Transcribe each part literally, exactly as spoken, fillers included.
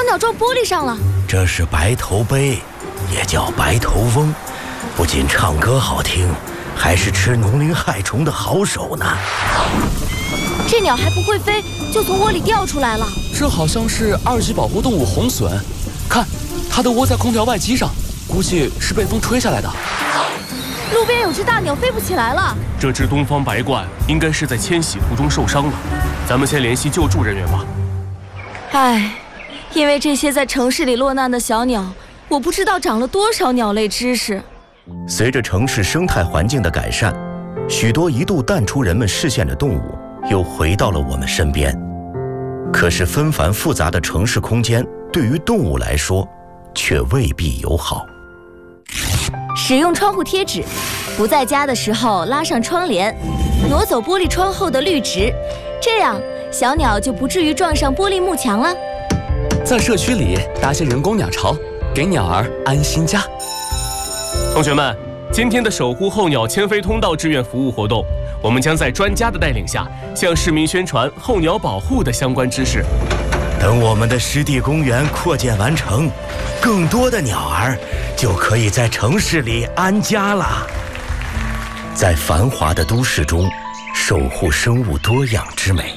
鸟撞玻璃上了。 这是白头鹎，也叫白头翁，不仅唱歌好听，还是吃农林害虫的好手呢。 这鸟还不会飞，就从窝里掉出来了。 这好像是二级保护动物红隼，看，它的窝在空调外机上，估计是被风吹下来的。 路边有只大鸟飞不起来了。 这只东方白鹳应该是在迁徙途中受伤了，咱们先联系救助人员吧。 唉，因为这些在城市里落难的小鸟，我不知道长了多少鸟类知识。 随着城市生态环境的改善，许多一度淡出人们视线的动物又回到了我们身边。可是纷繁复杂的城市空间对于动物来说却未必友好。 使用窗户贴纸，不在家的时候拉上窗帘，挪走玻璃窗后的绿植，这样小鸟就不至于撞上玻璃幕墙了。 在社区里搭些人工鸟巢，给鸟儿安心家。 同学们，今天的守护候鸟迁飞通道志愿服务活动，我们将在专家的带领下，向市民宣传候鸟保护的相关知识。 等我们的湿地公园扩建完成，更多的鸟儿就可以在城市里安家了。在繁华的都市中，守护生物多样之美。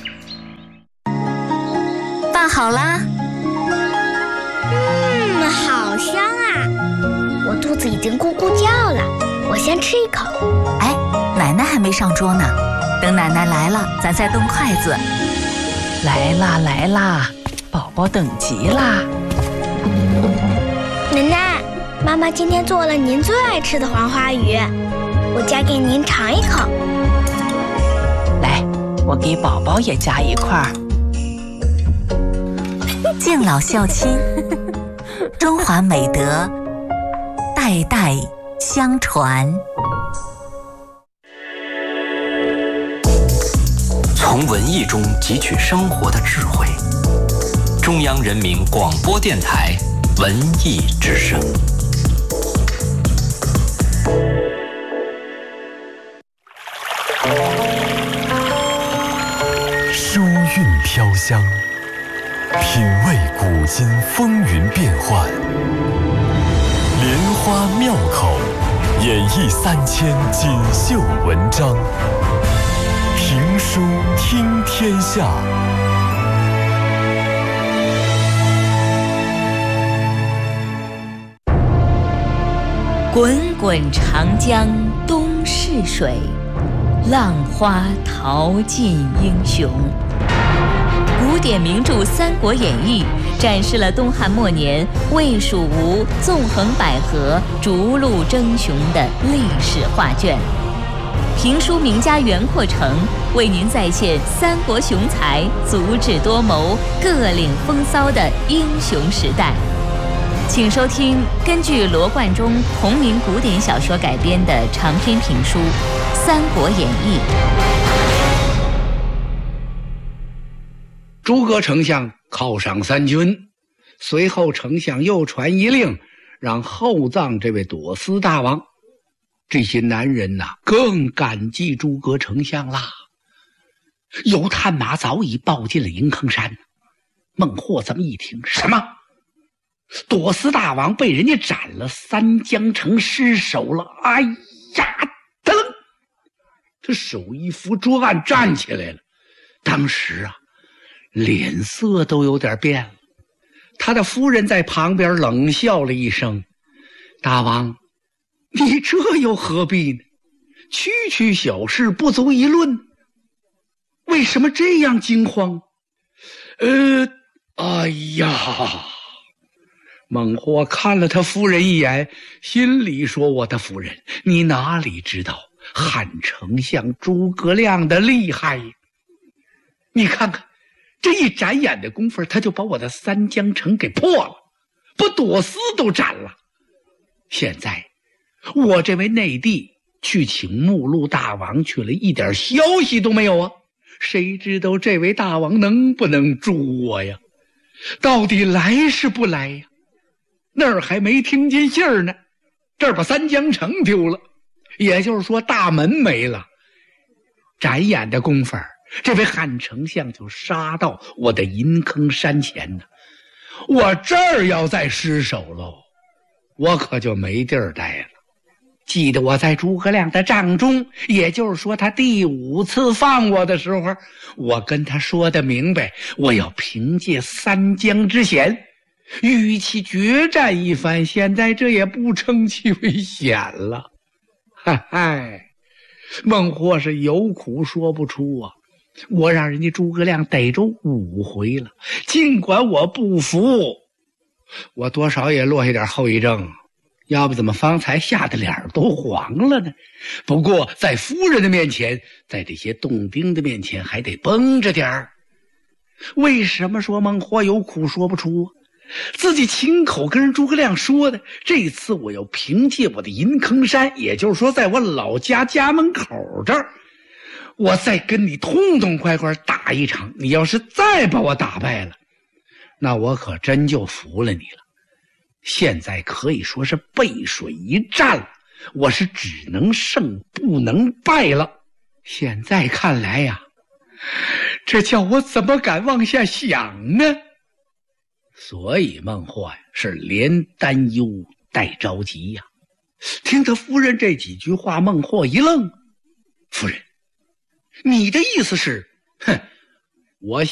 饭好啦。 嗯，好香啊！我肚子已经咕咕叫了，我先吃一口。 哎，奶奶还没上桌呢，等奶奶来了，咱再动筷子。 来啦来啦，宝宝等急啦！ 奶奶，妈妈今天做了您最爱吃的黄花鱼，我夹给您尝一口。 来，我给宝宝也夹一块。 敬老孝亲，中华美德代代相传。 从文艺中汲取生活的智慧。中央人民广播电台文艺之声。 书韵飘香，品味古今风云变幻，莲花妙口，演绎三千锦绣文章。评书听天下。 滚滚长江东逝水，浪花淘尽英雄。古典名著《三国演义》展示了东汉末年魏、蜀、吴纵横捭阖、逐鹿争雄的历史画卷。评书名家袁阔成为您再现三国雄才足智多谋、各领风骚的英雄时代。请收听根据罗贯中同名古典小说改编的长篇评书《三国演义》。 诸葛丞相犒赏三军，随后丞相又传一令，让厚葬这位朵思大王。这些男人呐、啊，更感激诸葛丞相啦。有探马早已报进了银坑山。孟获这么一听，什么？朵思大王被人家斩了，三江城失守了。哎呀，噔！他手一扶桌案站起来了。当时啊，脸色都有点变了。他的夫人在旁边冷笑了一声：“大王，你这又何必呢？区区小事不足一论，为什么这样惊慌？”呃，哎呀！孟获看了他夫人一眼，心里说：“我的夫人，你哪里知道汉丞相诸葛亮的厉害呀？你看看，这一眨眼的功夫，他就把我的三江城给破了，把朵思都斩了。现在我这位内弟去请目录大王去了，一点消息都没有啊！谁知道这位大王能不能助我呀？到底来是不来呀？那儿还没听见信儿呢，这儿把三江城丢了，也就是说大门没了。眨眼的功夫，这位汉丞相就杀到我的银坑山前呢。 我这儿要再失手喽，我可就没地儿待了。记得我在诸葛亮的帐中，也就是说他第五次放我的时候，我跟他说的明白，我要凭借三江之险与其决战一番，现在这也不称其为险了。嗨嗨，孟获是有苦说不出啊！我让人家诸葛亮逮着五回了，尽管我不服，我多少也落下点后遗症，要不怎么方才吓得脸都黄了呢？不过在夫人的面前，在这些洞丁的面前还得绷着点儿。为什么说孟获有苦说不出？自己亲口跟人诸葛亮说的，这次我要凭借我的银坑山，也就是说在我老家家门口这儿，我再跟你痛痛快快打一场。你要是再把我打败了，那我可真就服了你了。现在可以说是背水一战了，我是只能胜不能败了。现在看来呀，这叫我怎么敢往下想呢？所以孟获呀是连担忧带着急呀。听他夫人这几句话，孟获一愣：夫人，你的意思是，哼，我